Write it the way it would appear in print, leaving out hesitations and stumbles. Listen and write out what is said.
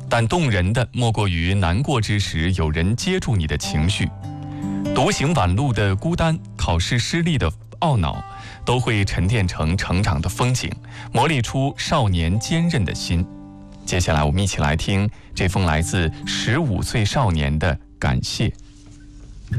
但动人的莫过于难过之时有人接住你的情绪。独行晚路的孤单，考试失利的懊恼，都会沉淀成成长的风景，磨砺出少年坚韧的心。接下来我们一起来听这封来自15岁少年的感谢。